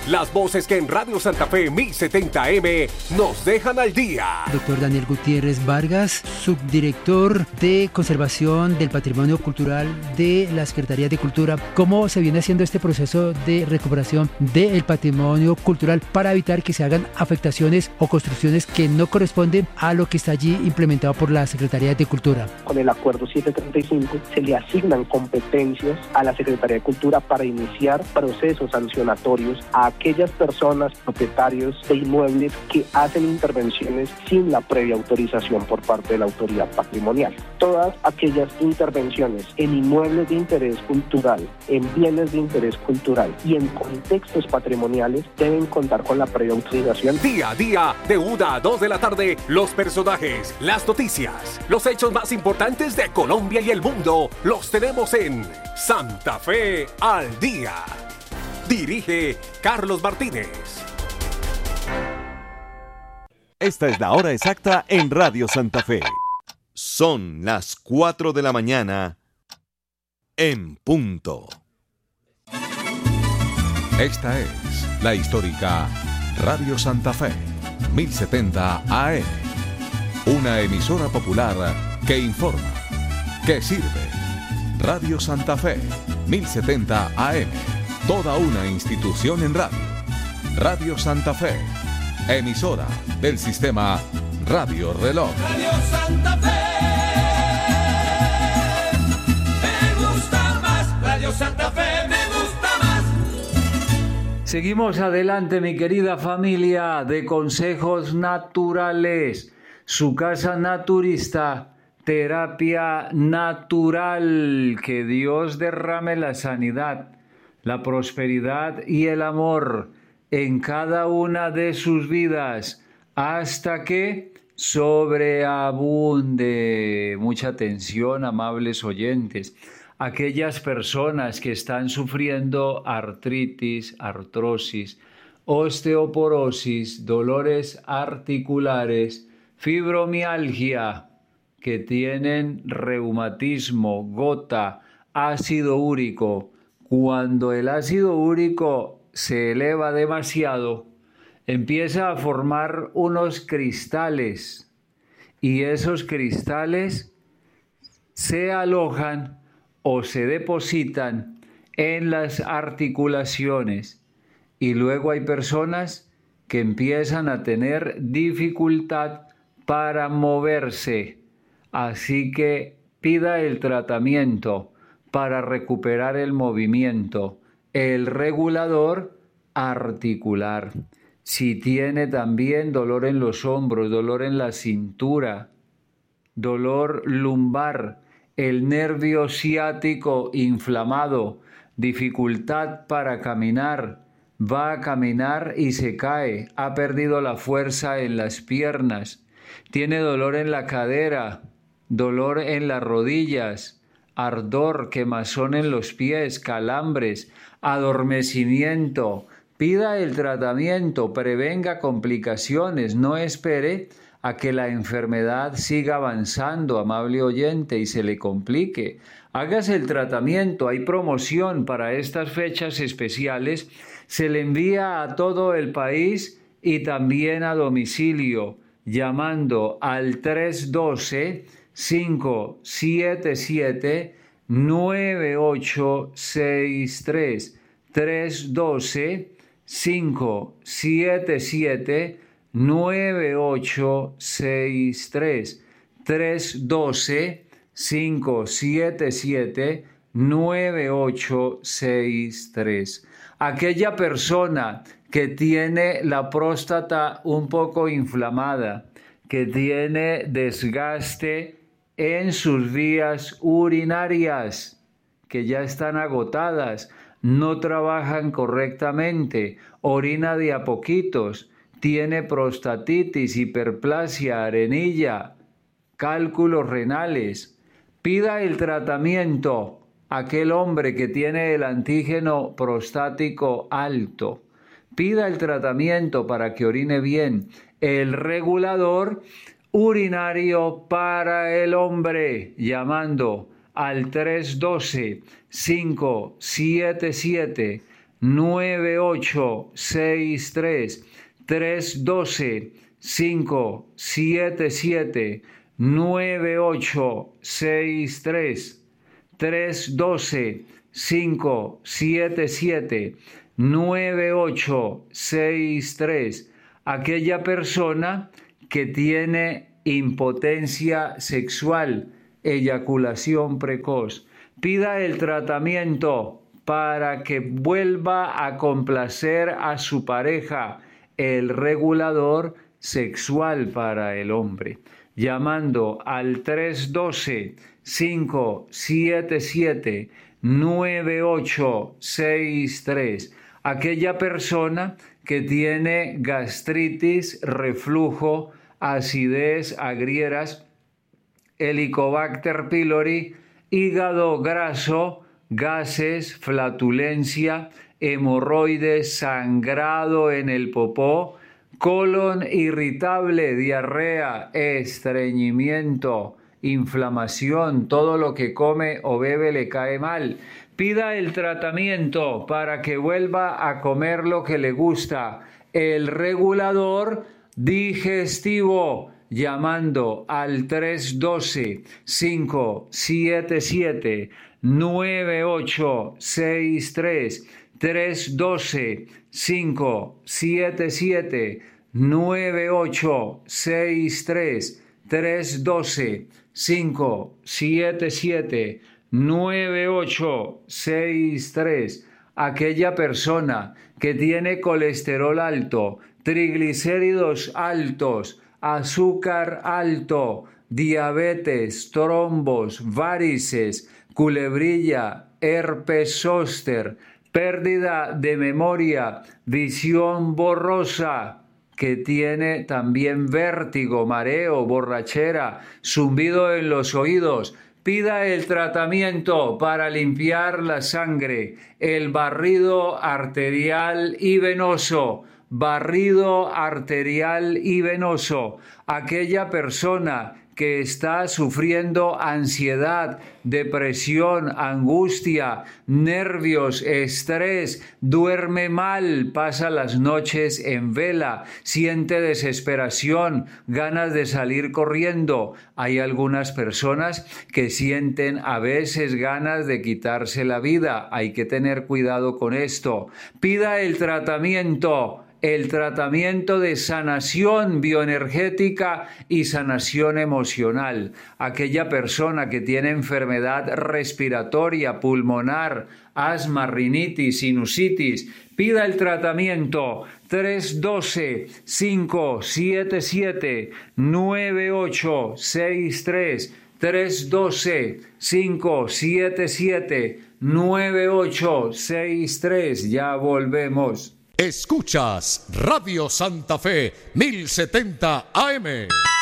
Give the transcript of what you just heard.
Las voces que en Radio Santa Fe 1070M nos dejan al día. Doctor Daniel Gutiérrez Vargas, subdirector de Conservación del Patrimonio Cultural de la Secretaría de Cultura. ¿Cómo se viene haciendo este proceso de recuperación del patrimonio cultural para evitar que se hagan afectaciones o construcciones que no corresponden a lo que está allí implementado por la Secretaría de Cultura? Con el acuerdo 735 se le asignan competencias a la Secretaría de Cultura para iniciar procesos sancionatorios a aquellas personas, propietarios de inmuebles que hacen intervenciones sin la previa autorización por parte de la autoridad patrimonial. Todas aquellas intervenciones en inmuebles de interés cultural, en bienes de interés cultural y en contextos patrimoniales deben contar con la previa autorización. Día a día, de 1 a 2 de la tarde, los personajes, las noticias, los hechos más importantes de Colombia y el mundo, los tenemos en Santa Fe al Día. Dirige Carlos Martínez. Esta es la hora exacta en Radio Santa Fe. Son las 4 de la mañana en punto. Esta es la histórica Radio Santa Fe 1070 AM. Una emisora popular que informa, que sirve. Radio Santa Fe 1070 AM. Toda una institución en radio. Radio Santa Fe, emisora del sistema Radio Reloj. Radio Santa Fe, me gusta más. Radio Santa Fe, me gusta más. Seguimos adelante, mi querida familia de Consejos Naturales. Su casa naturista, terapia natural. Que Dios derrame la sanidad, la prosperidad y el amor en cada una de sus vidas hasta que sobreabunde. Mucha atención, amables oyentes. Aquellas personas que están sufriendo artritis, artrosis, osteoporosis, dolores articulares, fibromialgia, que tienen reumatismo, gota, ácido úrico. Cuando el ácido úrico se eleva demasiado, empieza a formar unos cristales y esos cristales se alojan o se depositan en las articulaciones y luego hay personas que empiezan a tener dificultad para moverse. Así que pida el tratamiento para recuperar el movimiento, el regulador articular. Si tiene también dolor en los hombros, dolor en la cintura, dolor lumbar, el nervio ciático inflamado, dificultad para caminar, va a caminar y se cae, ha perdido la fuerza en las piernas, tiene dolor en la cadera, dolor en las rodillas, ardor, quemazón en los pies, calambres, adormecimiento. Pida el tratamiento, prevenga complicaciones, no espere a que la enfermedad siga avanzando, amable oyente, y se le complique. Hágase el tratamiento, hay promoción para estas fechas especiales, se le envía a todo el país y también a domicilio, llamando al 312-577-9863, 312-577-9863, 312-577-9863. Aquella persona que tiene la próstata un poco inflamada, que tiene desgaste en sus vías urinarias, que ya están agotadas, no trabajan correctamente, orina de a poquitos, tiene prostatitis, hiperplasia, arenilla, cálculos renales. Pida el tratamiento. Aquel hombre que tiene el antígeno prostático alto, pida el tratamiento para que orine bien. El regulador urinario para el hombre, llamando al 312-577 9863 312 577 9863 312 577 9863. Aquella persona que tiene impotencia sexual, eyaculación precoz, pida el tratamiento para que vuelva a complacer a su pareja, el regulador sexual para el hombre, llamando al 312-577-9863. Aquella persona que tiene gastritis, reflujo, acidez, agrieras, Helicobacter pylori, hígado graso, gases, flatulencia, hemorroides, sangrado en el popó, colon irritable, diarrea, estreñimiento, inflamación, todo lo que come o bebe le cae mal. Pida el tratamiento para que vuelva a comer lo que le gusta. El regulador digestivo, llamando al 312-577-9863, 312-577-9863, 312-577-9863. Aquella persona que tiene colesterol alto, triglicéridos altos, azúcar alto, diabetes, trombos, varices, culebrilla, herpes zóster, pérdida de memoria, visión borrosa, que tiene también vértigo, mareo, borrachera, zumbido en los oídos. Pida el tratamiento para limpiar la sangre, el barrido arterial y venoso. Barrido arterial y venoso. Aquella persona que está sufriendo ansiedad, depresión, angustia, nervios, estrés, duerme mal, pasa las noches en vela, siente desesperación, ganas de salir corriendo. Hay algunas personas que sienten a veces ganas de quitarse la vida. Hay que tener cuidado con esto. Pida el tratamiento de sanación bioenergética y sanación emocional. Aquella persona que tiene enfermedad respiratoria, pulmonar, asma, rinitis, sinusitis, pida el tratamiento 312-577-9863, 312-577-9863. Ya volvemos. Escuchas Radio Santa Fe 1070 AM.